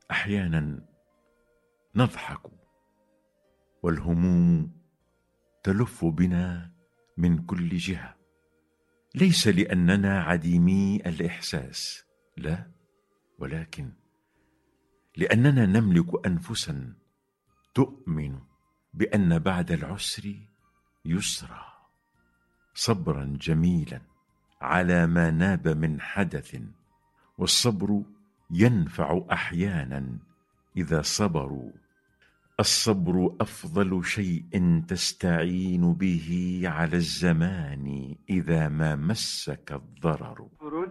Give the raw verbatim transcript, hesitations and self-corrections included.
أحيانا نضحك والهموم تلف بنا من كل جهة، ليس لأننا عديمي الإحساس، لا، ولكن لأننا نملك أنفسا تؤمن بأن بعد العسر يسرا، صبرا جميلا على ما ناب من حدث، والصبر ينفع أحيانا إذا صبروا. الصبر أفضل شيء تستعين به على الزمان إذا ما مسك الضرر.